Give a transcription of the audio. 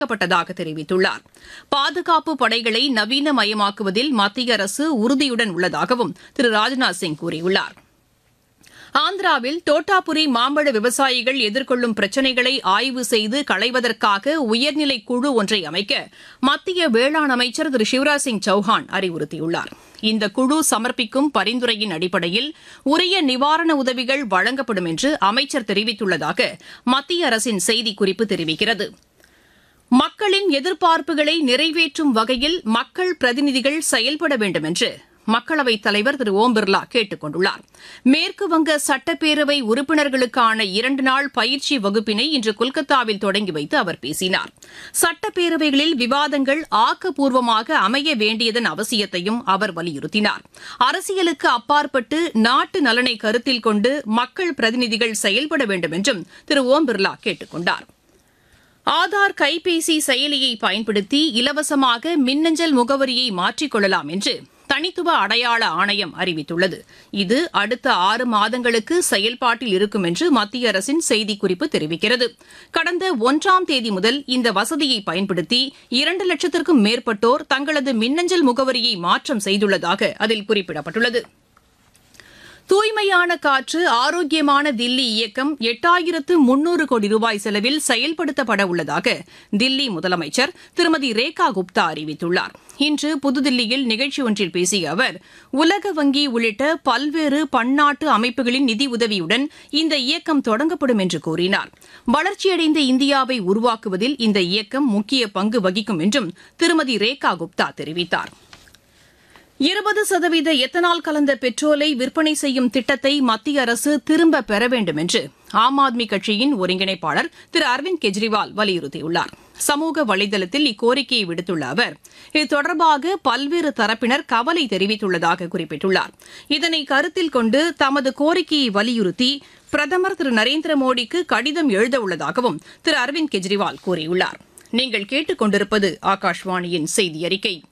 ப்பட்டதாக தெரிவித்துள்ளார். பாதுகாப்பு படைகளை நவீனமயமாக்குவதில் மத்திய அரசு உறுதியுடன் உள்ளதாகவும் திரு ராஜ்நாத் சிங் கூறியுள்ளார். ஆந்திராவில் தோட்டாபுரி மாம்பழ விவசாயிகள் எதிர்கொள்ளும் பிரச்சினைகளை ஆய்வு செய்து களைவதற்காக உயர்நிலை குழு ஒன்றை அமைக்க மத்திய வேளாண் அமைச்சர் திரு சிவராஜ் சிங் சௌஹான் அறிவுறுத்தியுள்ளார். இந்த குழு சமர்ப்பிக்கும் பரிந்துரையின் அடிப்படையில் உரிய நிவாரண உதவிகள் வழங்கப்படும் என்று அமைச்சர் தெரிவித்துள்ளதாக மத்திய அரசின் செய்திக்குறிப்பு தெரிவிக்கிறது. மக்களின் எதிர்பார்ப்புகளை நிறைவேற்றும் வகையில் மக்கள் பிரதிநிதிகள் செயல்பட வேண்டும் என்று மக்களவைத் தலைவர் திரு ஓம் பிர்லா கேட்டுக் கொண்டுள்ளார். மேற்குவங்க சட்டப்பேரவை உறுப்பினர்களுக்கான 2 நாள் பயிற்சி வகுப்பினை இன்று கொல்கத்தாவில் தொடங்கி வைத்து அவர் பேசினார். சட்டப்பேரவைகளில் விவாதங்கள் ஆக்கப்பூர்வமாக அமைய வேண்டியதன் அவசியத்தையும் அவர் வலியுறுத்தினார். அரசியலுக்கு அப்பாற்பட்டு நாட்டு நலனை கருத்தில் கொண்டு மக்கள் பிரதிநிதிகள் செயல்பட வேண்டும் என்றும் திரு ஓம் பிர்லா கேட்டுக் கொண்டார். ஆதார் கைபேசி செயலியை பயன்படுத்தி இலவசமாக மின்னஞ்சல் முகவரியை மாற்றிக் கொள்ளலாம் என்று தனித்துவ அடையாள ஆணையம் அறிவித்துள்ளது. இது அடுத்த 6 மாதங்களுக்கு செயல்பாட்டில் இருக்கும் என்று மத்திய அரசின் செய்திக்குறிப்பு தெரிவிக்கிறது. கடந்த 1ஆம் தேதி முதல் இந்த வசதியை பயன்படுத்தி 2 லட்சத்திற்கும் மேற்பட்டோர் தங்களது மின்னஞ்சல் முகவரியை மாற்றம் செய்துள்ளதாக அதில் குறிப்பிடப்பட்டுள்ளது. தூய்மையான காற்று ஆரோக்கியமான தில்லி இயக்கம் 8300 கோடி ரூபாய் செலவில் செயல்படுத்தப்பட உள்ளதாக தில்லி முதலமைச்சர் திருமதி ரேகா குப்தா அறிவித்துள்ளார். இன்று புதுதில்லியில் நிகழ்ச்சி ஒன்றில் பேசிய அவர், உலக வங்கி உள்ளிட்ட பல்வேறு பன்னாட்டு அமைப்புகளின் நிதியுதவியுடன் இந்த இயக்கம் தொடங்கப்படும் என்று கூறினார். வளர்ச்சியடைந்த இந்தியாவை உருவாக்குவதில் இந்த இயக்கம் முக்கிய பங்கு வகிக்கும் என்றும் திருமதி ரேகா குப்தா தெரிவித்தார். 20% எத்தனால் கலந்த பெட்ரோலை விற்பனை செய்யும் திட்டத்தை மத்திய அரசு திரும்பப் பெற வேண்டும் என்று ஆம் ஆத்மி கட்சியின் ஒருங்கிணைப்பாளர் திரு அரவிந்த் கெஜ்ரிவால் வலியுறுத்தியுள்ளார். சமூக வலைதளத்தில் இக்கோரிக்கையை விடுத்துள்ள அவர், இது தொடர்பாக பல்வேறு தரப்பினர் கவலை தெரிவித்துள்ளதாக குறிப்பிட்டுள்ளார். இதனை கருத்தில் கொண்டு தமது கோரிக்கையை வலியுறுத்தி பிரதமர் திரு நரேந்திர மோடிக்கு கடிதம் எழுதவுள்ளதாகவும் திரு அரவிந்த் கெஜ்ரிவால் கூறியுள்ளார். நீங்கள் கேட்டுக் கொண்டிருப்பது ஆகாஷ்வாணியின் செய்தி அறிக்கை.